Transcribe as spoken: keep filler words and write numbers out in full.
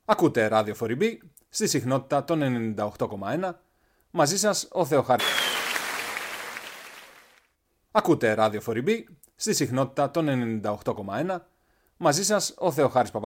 Ακούτε ράδιο φορ-μπι στη συχνότητα των ενενήντα οκτώ κόμμα ένα. Μαζί σας ο Θεοχάρης. Ακούτε ράδιο φορ-μπι στη συχνότητα των ενενήντα οκτώ κόμμα ένα. Μαζί σας ο Θεοχάρης Παπα.